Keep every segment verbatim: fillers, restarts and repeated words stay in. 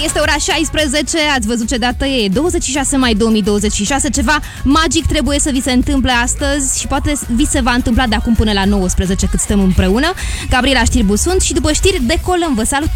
Este ora șaisprezece, ați văzut ce dată e, douăzeci și șase mai două mii douăzeci și șase, ceva magic trebuie să vi se întâmple astăzi și poate vi se va întâmpla de acum până la nouăsprezece cât stăm împreună. Gabriela Știrbu sunt și după știri decolăm, vă salut!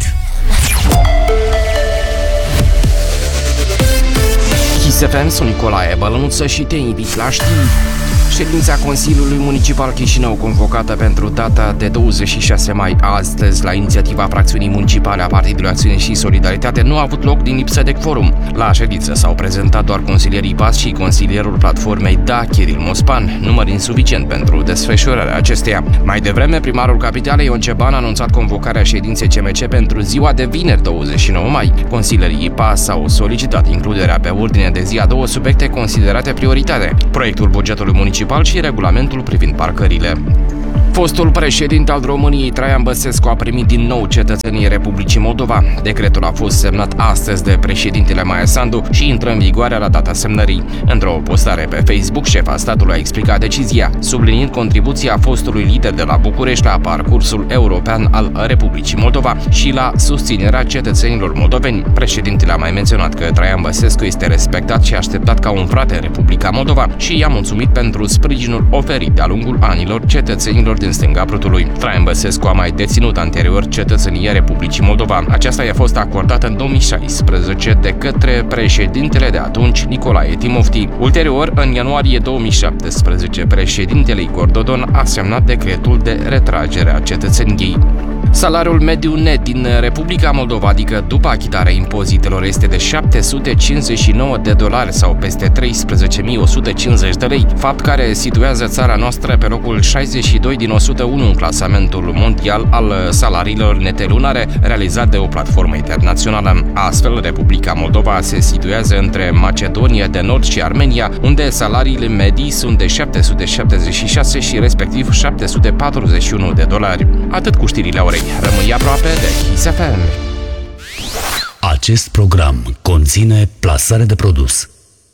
Kiss F M, sunt Nicolae Bălănuță și te invit la știri. Ședința Consiliului Municipal Chișinău, convocată pentru data de douăzeci și șase mai astăzi la inițiativa fracțiunii municipale a Partidului Acțiune și Solidaritate, nu a avut loc din lipsă de quorum. La ședință s-au prezentat doar consilierii P A S și consilierul platformei D A, Chiril Mospan, număr insuficient pentru desfășurarea acesteia. Mai devreme, primarul capitalei Ion Ceban a anunțat convocarea ședinței C M C pentru ziua de vineri douăzeci și nouă mai. Consilierii P A S au solicitat includerea pe ordine de zi a două subiecte considerate prioritate: proiectul bugetului municipal și regulamentul privind parcările. Fostul președinte al României, Traian Băsescu, a primit din nou cetățenie Republicii Moldova. Decretul a fost semnat astăzi de președintele Maia Sandu și intră în vigoare la data semnării. Într-o postare pe Facebook, șefa statului a explicat decizia, subliniind contribuția fostului lider de la București la parcursul european al Republicii Moldova și la susținerea cetățenilor moldoveni. Președintele a mai menționat că Traian Băsescu este respectat și așteptat ca un frate în Republica Moldova și i-a mulțumit pentru sprijinul oferit de-a lungul anilor cetățenilor din stânga Prutului. Traian Băsescu a mai deținut anterior cetățenia Republicii Moldova. Aceasta i-a fost acordată în două mii șaisprezece de către președintele de atunci, Nicolae Timofti. Ulterior, în ianuarie două mii șaptesprezece, președintele Igor Dodon a semnat decretul de retragere a cetățeniei. Salariul mediu net din Republica Moldova, adică după achitarea impozitelor, este de șapte sute cincizeci și nouă de dolari sau peste treisprezece mii o sută cincizeci de lei, fapt care situează țara noastră pe locul șaizeci și doi din o sută unu în clasamentul mondial al salariilor nete lunare realizat de o platformă internațională. Astfel, Republica Moldova se situează între Macedonia de Nord și Armenia, unde salariile medii sunt de șapte sute șaptezeci și șase și respectiv șapte sute patruzeci și unu de dolari. Atât cu știrile orei. Rămâi aproape de Kiss F M. Acest program conține plasare de produs.